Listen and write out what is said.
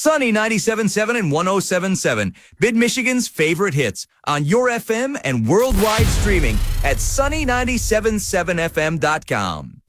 Sunny 97.7 and 107.7, Mid-Michigan's favorite hits on your FM and worldwide streaming at sunny977fm.com.